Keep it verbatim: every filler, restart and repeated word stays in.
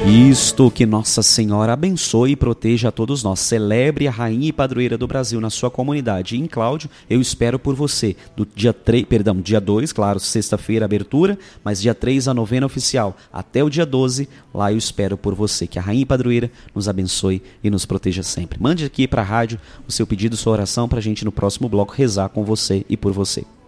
Isto, que Nossa Senhora abençoe e proteja a todos nós. Celebre a Rainha e Padroeira do Brasil na sua comunidade. E em Cláudio, eu espero por você. Do dia três, perdão, dia dois, claro, sexta-feira, abertura, mas dia três a novena oficial. Até o dia doze, lá eu espero por você. Que a Rainha e Padroeira nos abençoe e nos proteja sempre. Mande aqui para a rádio o seu pedido, sua oração, para a gente no próximo bloco rezar com você e por você.